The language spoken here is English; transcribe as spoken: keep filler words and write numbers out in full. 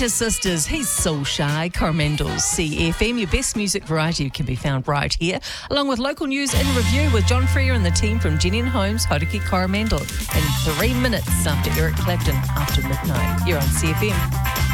His sisters, he's Soul Shy, Coromandel's C F M. Your best music variety can be found right here, along with local news in review with John Freer and the team from Jenny and Holmes, Hauraki Coromandel, in three minutes after Eric Clapton after midnight. You're on C F M.